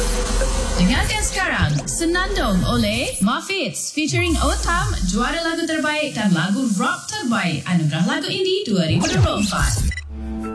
Dengarkan sekarang Senandung oleh Muffets featuring Otam, juara lagu terbaik dan lagu rock terbaik Anugerah Lagu Indie 2024.